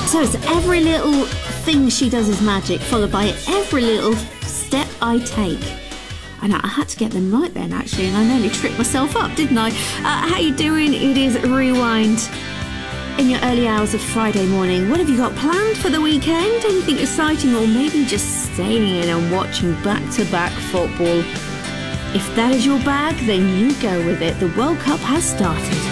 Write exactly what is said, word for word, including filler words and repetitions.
So it's every little thing she does is magic, followed by every little step I take. And I had to get them right then, actually, and I nearly tripped myself up, didn't I? Uh, how you doing? It is Rewind in your early hours of Friday morning. What have you got planned for the weekend? Anything exciting, or maybe just staying in and watching back-to-back football? If that is your bag, then you go with it. The World Cup has started.